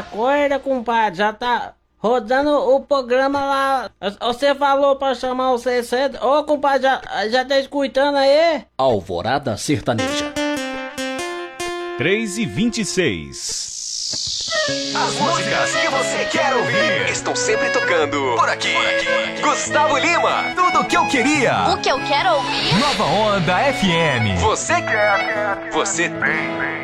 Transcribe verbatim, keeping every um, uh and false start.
Acorda, compadre, já tá rodando o programa lá. Você falou pra chamar você cedo. Ô, compadre, já, já tá escutando aí? Alvorada Sertaneja. três e vinte e seis. As músicas que você quer ouvir estão sempre tocando por aqui. Por aqui. Gustavo Lima, tudo o que eu queria. O que eu quero ouvir? Nova Onda F M. Você quer, você tem.